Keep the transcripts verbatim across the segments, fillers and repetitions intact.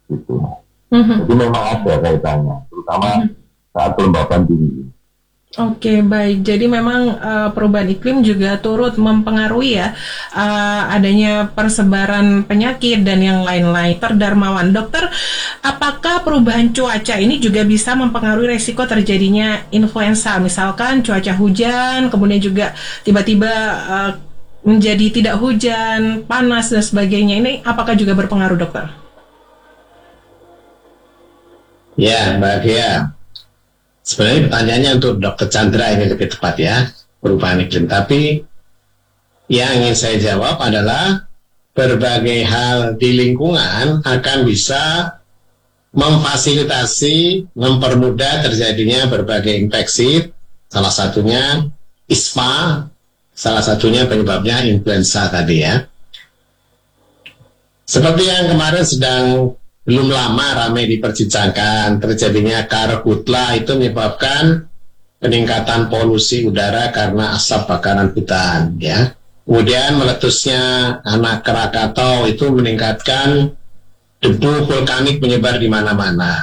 gitu. Mhm. Jadi memang ada kaitannya, terutama saat kelembapan tinggi. Oke, baik. Jadi memang uh, perubahan iklim juga turut mempengaruhi ya uh, adanya persebaran penyakit dan yang lain-lain. Dokter Darmawan, dokter, apakah perubahan cuaca ini juga bisa mempengaruhi resiko terjadinya influenza? Misalkan cuaca hujan, kemudian juga tiba-tiba uh, menjadi tidak hujan, panas dan sebagainya. Ini apakah juga berpengaruh, dokter? Ya, Mbak Gia. Sebenarnya pertanyaannya untuk dokter Chandra ini lebih tepat ya, perubahan iklim. Tapi yang ingin saya jawab adalah berbagai hal di lingkungan akan bisa memfasilitasi, mempermudah terjadinya berbagai infeksi. Salah satunya ispa, salah satunya penyebabnya influenza tadi ya. Seperti yang kemarin sedang belum lama ramai diperbincangkan, terjadinya karhutla itu menyebabkan peningkatan polusi udara karena asap bakaran hutan ya. Kemudian meletusnya anak Krakatau itu meningkatkan debu vulkanik menyebar di mana-mana.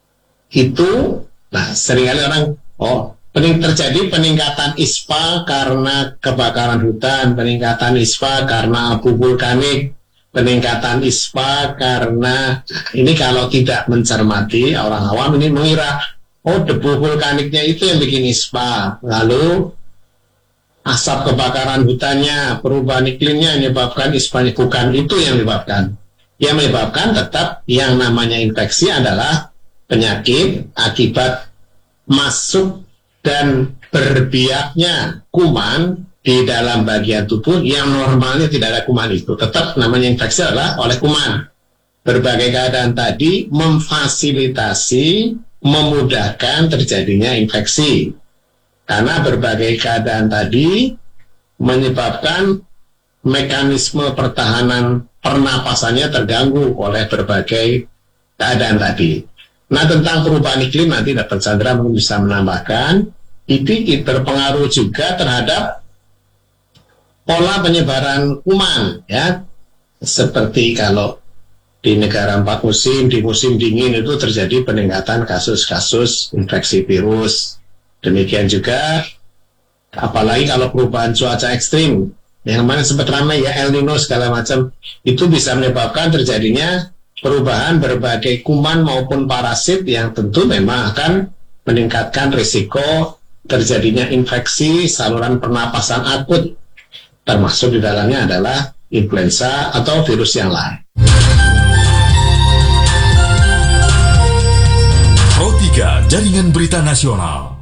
Itu, nah seringkali orang, oh pening, terjadi peningkatan ispa karena kebakaran hutan, peningkatan ispa karena abu vulkanik, peningkatan ispa karena, ini kalau tidak mencermati orang awam ini mengira, oh debu vulkaniknya itu yang bikin ispa, lalu asap kebakaran hutannya, perubahan iklimnya menyebabkan ispanya. Bukan itu yang menyebabkan. Yang menyebabkan tetap yang namanya infeksi adalah penyakit akibat masuk dan berbiaknya kuman di dalam bagian tubuh yang normalnya tidak ada kuman itu. Tetap namanya infeksi adalah oleh kuman. Berbagai keadaan tadi memfasilitasi, memudahkan terjadinya infeksi. Karena berbagai keadaan tadi menyebabkan mekanisme pertahanan pernapasannya terganggu oleh berbagai keadaan tadi. Nah, tentang perubahan iklim nanti dokter Chandra mungkin bisa menambahkan, itu berpengaruh juga terhadap pola penyebaran kuman ya, seperti kalau di negara empat musim, di musim dingin itu terjadi peningkatan kasus-kasus infeksi virus. Demikian juga apalagi kalau perubahan cuaca ekstrim yang mana sempat ramai ya, El Nino segala macam, itu bisa menyebabkan terjadinya perubahan berbagai kuman maupun parasit yang tentu memang akan meningkatkan risiko terjadinya infeksi saluran pernapasan akut, termasuk di dalamnya adalah influenza atau virus yang lain. Pro tiga Jaringan Berita Nasional.